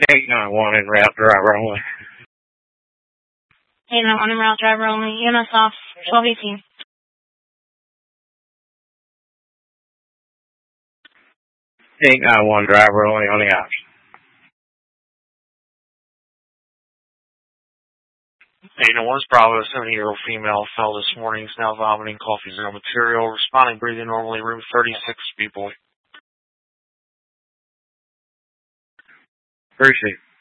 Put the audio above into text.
891 en route, driver only. 891 en route, driver only. EMS off, 1218. 891, driver only on the option. 801's Bravo, 70-year-old female fell this morning, is now vomiting, coughing zero material, responding, breathing normally, room 36, B-boy. Appreciate it.